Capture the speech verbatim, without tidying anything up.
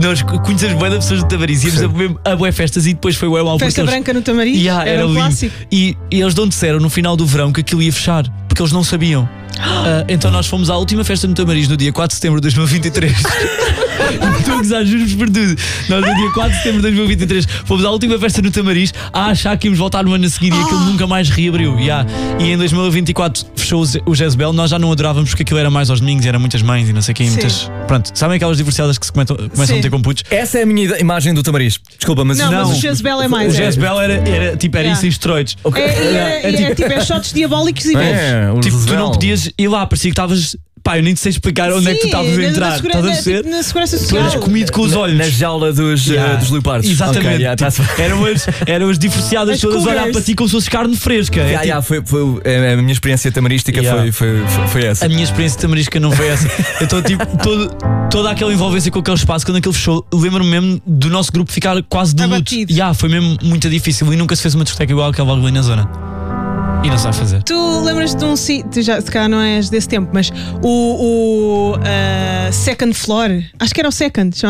nós conhecemos bué de pessoas no Tamariz, íamos a, mesmo, a bué festas e depois foi o mal. Festa eles... branca no Tamariz, yeah, era, era um clássico. E, e eles não disseram no final do verão que aquilo ia fechar, porque eles não sabiam. Uh, então nós fomos à última festa no Tamariz no dia quatro de setembro de dois mil e vinte e três. Estou a gozar, juro-vos por tudo. Nós no dia quatro de setembro de dois mil e vinte e três fomos à última festa no Tamariz a achar que íamos voltar no ano a seguir, e aquilo nunca mais reabriu. Yeah. E em dois mil e vinte e quatro fechou o Jezebel. Nós já não adorávamos porque aquilo era mais aos domingos, era muitas mães e não sei o quê, muitas... Pronto, sabem aquelas divorciadas que se começam, começam a ter com putos? Essa é a minha imagem do Tamariz. Desculpa, mas não, não. mas o Jezebel é mais. O Jezebel era, era tipo, era Yeah. isso em esteroides. Okay. É, é, é, é, tipo, é tipo é shots diabólicos e é, bons. Tipo, tu não podias ir lá, parecia que estavas. Pá, eu nem te sei explicar onde Sim, é que tu estavas a entrar. segura, Estás a na, perceber? tipo, na segurança Tu social. eras comido com os olhos. Na jaula dos, yeah. uh, dos leopardos. Exatamente. Okay, yeah, tipo, eram, as, eram as divorciadas as todas a olhar cougars. para ti como se fosse carne fresca. Yeah, é, tipo, yeah, foi, foi, a minha experiência tamarística Yeah. foi, foi, foi, foi essa. A minha experiência tamarisca não foi essa. Então, tipo, todo, toda aquela envolvência com aquele espaço, quando aquilo fechou, lembro-me mesmo do nosso grupo ficar quase de luto. Abatido. Yeah, foi mesmo muito difícil e nunca se fez uma discoteca igual àquela ali na zona. E não sabe fazer. Tu lembras-te de um sítio, já se calhar não és desse tempo, mas o, o uh, Second Floor, acho que era o Second,